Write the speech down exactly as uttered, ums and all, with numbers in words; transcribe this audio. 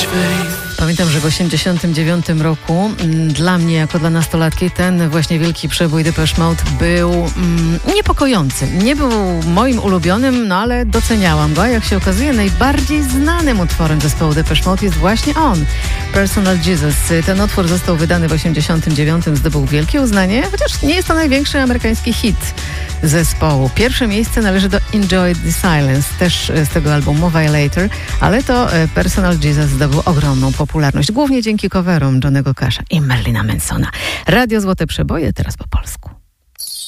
Pamiętam, że w osiemdziesiątym dziewiątym roku m, dla mnie, jako dla nastolatki, ten właśnie wielki przebój Depeche Mode był mm, niepokojący. Nie był moim ulubionym, no ale doceniałam go. A jak się okazuje, najbardziej znanym utworem zespołu Depeche Mode jest właśnie on, Personal Jesus. Ten utwór został wydany w osiemdziesiątym dziewiątym, zdobył wielkie uznanie, chociaż nie jest to największy amerykański hit zespołu. Pierwsze miejsce należy do Enjoy the Silence, też z tego albumu Violator, ale to Personal Jesus zdobył ogromną popularność, głównie dzięki coverom Johnnego Casha i Marilina Mansona. Radio Złote Przeboje, teraz po polsku.